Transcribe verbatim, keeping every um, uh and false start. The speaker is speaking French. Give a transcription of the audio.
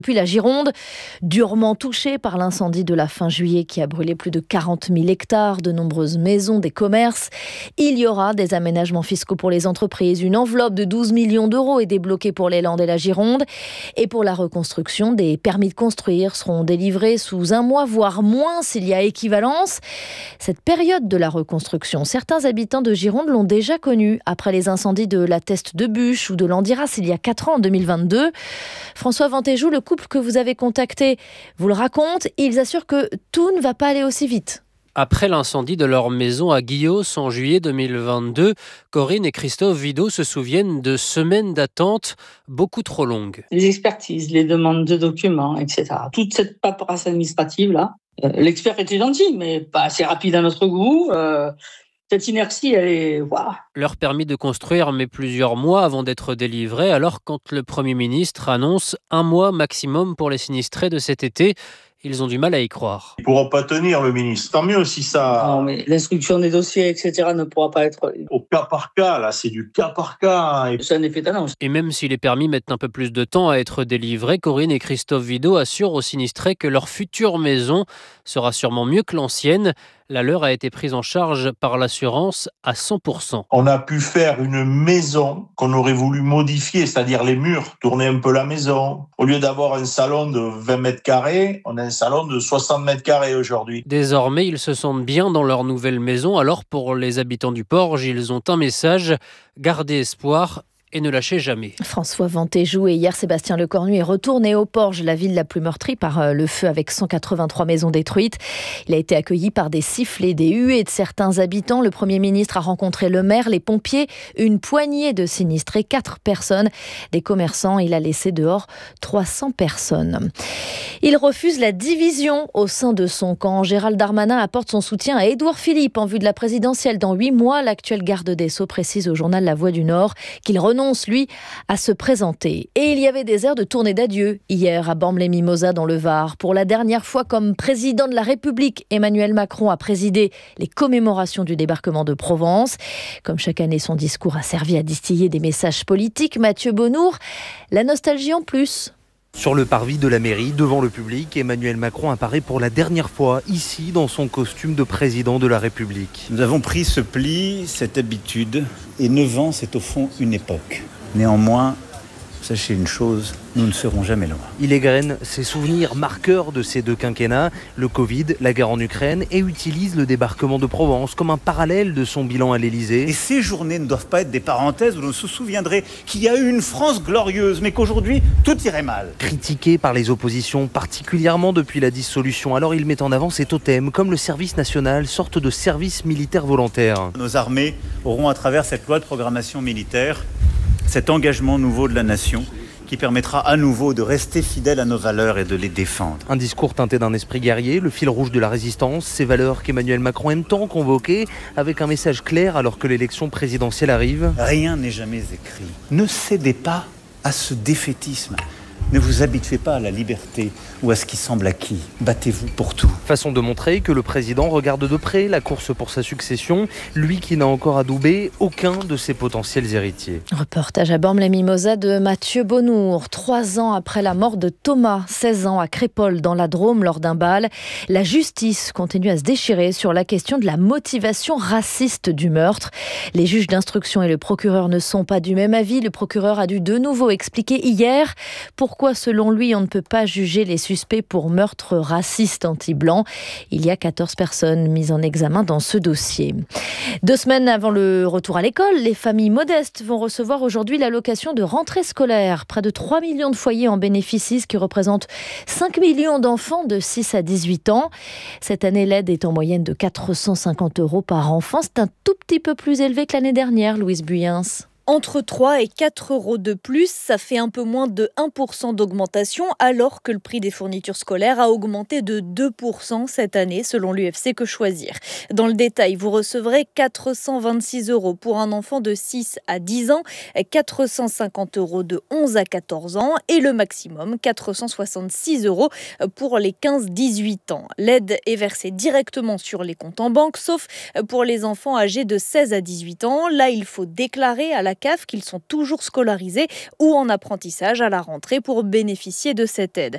Puis la Gironde, durement touchée par l'incendie de la fin juillet qui a brûlé plus de quarante mille hectares, de nombreuses maisons, des commerces. Il y aura des aménagements fiscaux pour les entreprises. Une enveloppe de douze millions d'euros est débloquée pour les Landes et la Gironde. Et pour la reconstruction, des permis de construire seront délivrés sous un mois, voire moins s'il y a équivalence. Cette période de la reconstruction, certains habitants de Gironde l'ont déjà connue après les incendies de la Teste de Bûche ou de l'Andiras il y a quatre ans, en deux mille vingt-deux. François Vantéjou, le couple que vous avez contacté vous le raconte. Ils assurent que tout ne va pas aller aussi vite. Après l'incendie de leur maison à Guillos en juillet deux mille vingt-deux, Corinne et Christophe Vidot se souviennent de semaines d'attente beaucoup trop longues. Les expertises, les demandes de documents, et cetera. Toute cette paperasse administrative-là. Euh, l'expert était gentil, mais pas assez rapide à notre goût. Euh, cette inertie, elle est... Wow. Leur permis de construire met plusieurs mois avant d'être délivré, alors quand le Premier ministre annonce un mois maximum pour les sinistrés de cet été, ils ont du mal à y croire. Ils ne pourront pas tenir, le ministre. Tant mieux si ça... Non, mais l'instruction des dossiers, et cetera ne pourra pas être... Au cas par cas, là, c'est du cas par cas. C'est un effet d'annonce. Et même si les permis mettent un peu plus de temps à être délivrés, Corinne et Christophe Vidot assurent aux sinistrés que leur future maison sera sûrement mieux que l'ancienne. La leur a été prise en charge par l'assurance à cent pour cent. On a pu faire une maison qu'on aurait voulu modifier, c'est-à-dire les murs, tourner un peu la maison. Au lieu d'avoir un salon de vingt mètres carrés, on a un salon de soixante mètres carrés aujourd'hui. Désormais, ils se sentent bien dans leur nouvelle maison. Alors pour les habitants du Porge, ils ont un message: gardez espoir et ne lâchez jamais. François Vantéjou. Et hier, Sébastien Lecornu est retourné au Porge, la ville la plus meurtrie par le feu, avec cent quatre-vingt-trois maisons détruites. Il a été accueilli par des sifflets, des huées de certains habitants. Le Premier ministre a rencontré le maire, les pompiers, une poignée de sinistrés, quatre personnes, des commerçants. Il a laissé dehors trois cents personnes. Il refuse la division au sein de son camp. Gérald Darmanin apporte son soutien à Édouard Philippe en vue de la présidentielle dans huit mois. L'actuel garde des Sceaux précise au journal La Voix du Nord qu'il renonce lui, à se présenter. Et il y avait des airs de tournée d'adieu hier à Bormes-les-Mimosas dans le Var. Pour la dernière fois comme président de la République, Emmanuel Macron a présidé les commémorations du débarquement de Provence. Comme chaque année, son discours a servi à distiller des messages politiques. Mathieu Bonnour, la nostalgie en plus. Sur le parvis de la mairie, devant le public, Emmanuel Macron apparaît pour la dernière fois ici dans son costume de président de la République. Nous avons pris ce pli, cette habitude, et neuf ans, c'est au fond une époque. Néanmoins, sachez une chose, nous ne serons jamais loin. Il égrène ses souvenirs marqueurs de ces deux quinquennats, le Covid, la guerre en Ukraine, et utilise le débarquement de Provence comme un parallèle de son bilan à l'Élysée. Et ces journées ne doivent pas être des parenthèses où l'on se souviendrait qu'il y a eu une France glorieuse, mais qu'aujourd'hui, tout irait mal. Critiqué par les oppositions, particulièrement depuis la dissolution, alors il met en avant ses totems, comme le service national, sorte de service militaire volontaire. Nos armées auront, à travers cette loi de programmation militaire, cet engagement nouveau de la nation qui permettra à nouveau de rester fidèles à nos valeurs et de les défendre. Un discours teinté d'un esprit guerrier, le fil rouge de la résistance, ces valeurs qu'Emmanuel Macron aime tant convoquer, avec un message clair alors que l'élection présidentielle arrive. Rien n'est jamais écrit. Ne cédez pas à ce défaitisme. Ne vous habituez pas à la liberté ou à ce qui semble acquis. Battez-vous pour tout. Façon de montrer que le président regarde de près la course pour sa succession, lui qui n'a encore adoubé aucun de ses potentiels héritiers. Reportage à Bormes-les-Mimosas de Mathieu Bonnour. Trois ans après la mort de Thomas, seize ans, à Crépol, dans la Drôme, lors d'un bal, la justice continue à se déchirer sur la question de la motivation raciste du meurtre. Les juges d'instruction et le procureur ne sont pas du même avis. Le procureur a dû de nouveau expliquer hier pourquoi Pourquoi, selon lui, on ne peut pas juger les suspects pour meurtre raciste anti-blanc. Il y a quatorze personnes mises en examen dans ce dossier. Deux semaines avant le retour à l'école, les familles modestes vont recevoir aujourd'hui l'allocation de rentrée scolaire. Près de trois millions de foyers en bénéficient, ce qui représente cinq millions d'enfants de six à dix-huit ans. Cette année, l'aide est en moyenne de quatre cent cinquante euros par enfant. C'est un tout petit peu plus élevé que l'année dernière, Louise Buyens. Entre trois et quatre euros de plus, ça fait un peu moins de un pour cent d'augmentation, alors que le prix des fournitures scolaires a augmenté de deux pour cent cette année, selon l'U F C Que Choisir. Dans le détail, vous recevrez quatre cent vingt-six euros pour un enfant de six à dix ans, quatre cent cinquante euros de onze à quatorze ans et le maximum, quatre cent soixante-six euros pour les quinze à dix-huit ans. L'aide est versée directement sur les comptes en banque, sauf pour les enfants âgés de seize à dix-huit ans. Là, il faut déclarer à la C A F qu'ils sont toujours scolarisés ou en apprentissage à la rentrée pour bénéficier de cette aide.